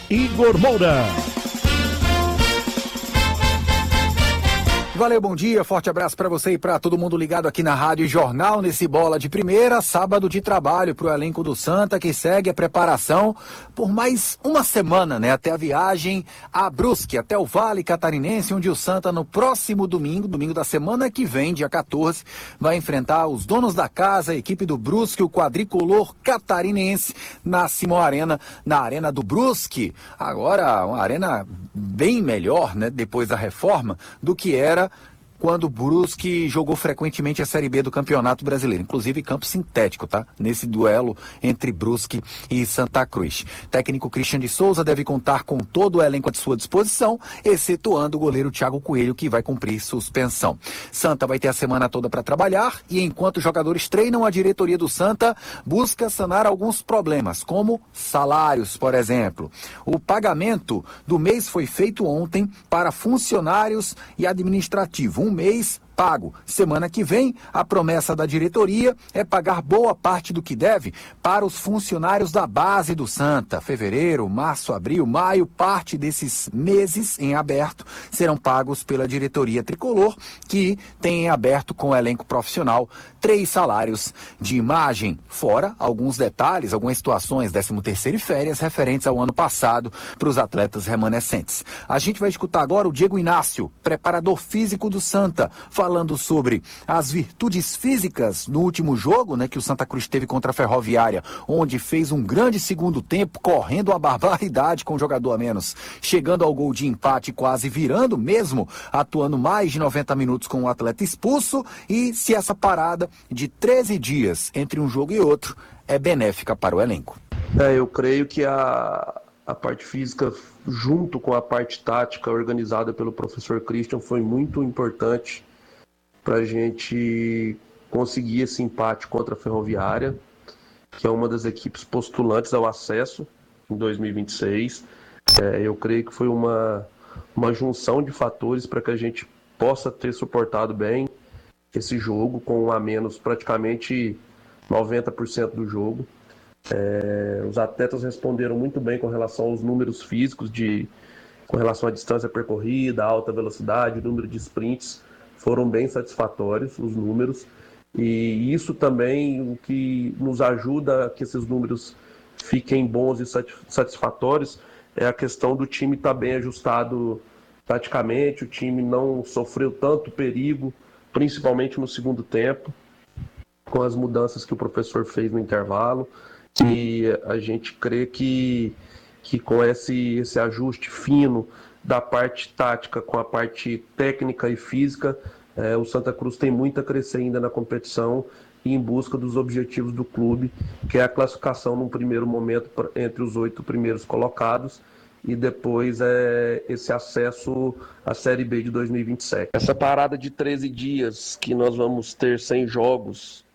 Igor Moura. Valeu, bom dia, forte abraço para você e para todo mundo ligado aqui na Rádio Jornal, nesse Bola de Primeira, sábado de trabalho para o elenco do Santa, que segue a preparação por mais uma semana, né, até a viagem a Brusque, até o Vale Catarinense, onde o Santa no próximo domingo da semana que vem, dia 14, vai enfrentar os donos da casa, a equipe do Brusque, o quadricolor catarinense, na Simão Arena, na Arena do Brusque. Agora, uma arena bem melhor, né, depois da reforma, do que era quando o Brusque jogou frequentemente a Série B do Campeonato Brasileiro, inclusive campo sintético, tá? Nesse duelo entre Brusque e Santa Cruz. Técnico Christian de Souza deve contar com todo o elenco à sua disposição, excetuando o goleiro Thiago Coelho, que vai cumprir suspensão. Santa vai ter a semana toda para trabalhar e enquanto os jogadores treinam, a diretoria do Santa busca sanar alguns problemas, como salários, por exemplo. O pagamento do mês foi feito ontem para funcionários e administrativo. Um mês pago. Semana que vem, a promessa da diretoria é pagar boa parte do que deve para os funcionários da base do Santa. Fevereiro, março, abril, maio, parte desses meses em aberto serão pagos pela diretoria tricolor, que tem em aberto com o elenco profissional 3 salários de imagem, fora alguns detalhes, algumas situações, 13º e férias, referentes ao ano passado para os atletas remanescentes. A gente vai escutar agora o Diego Inácio, preparador físico do Santa, falando sobre as virtudes físicas no último jogo, né, que o Santa Cruz teve contra a Ferroviária, onde fez um grande segundo tempo, correndo uma barbaridade com um jogador a menos, chegando ao gol de empate, quase virando, mesmo atuando mais de 90 minutos com o atleta expulso, e se essa parada de 13 dias entre um jogo e outro é benéfica para o elenco. Eu creio que a parte física, junto com a parte tática organizada pelo professor Christian, foi muito importante para a gente conseguir esse empate contra a Ferroviária, que é uma das equipes postulantes ao acesso em 2026. Eu creio que foi uma junção de fatores para que a gente possa ter suportado bem esse jogo, com um a menos praticamente 90% do jogo. Os atletas responderam muito bem com relação aos números físicos, com relação à distância percorrida, alta velocidade, número de sprints, foram bem satisfatórios os números, e isso também o que nos ajuda a que esses números fiquem bons e satisfatórios é a questão do time estar bem ajustado taticamente, o time não sofreu tanto perigo, principalmente no segundo tempo, com as mudanças que o professor fez no intervalo, e a gente crê que com esse ajuste fino da parte tática com a parte técnica e física, o Santa Cruz tem muito a crescer ainda na competição e em busca dos objetivos do clube, que é a classificação num primeiro momento entre os 8 primeiros colocados e depois esse acesso à Série B de 2027. Essa parada de 13 dias que nós vamos ter sem jogos